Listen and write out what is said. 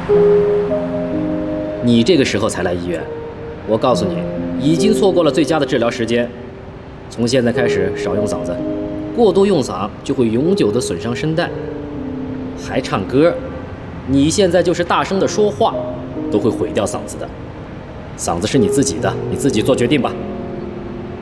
你这个时候才来医院，我告诉你，已经错过了最佳的治疗时间。从现在开始少用嗓子，过度用嗓就会永久的损伤声带。还唱歌，你现在就是大声的说话，都会毁掉嗓子的。嗓子是你自己的，你自己做决定吧。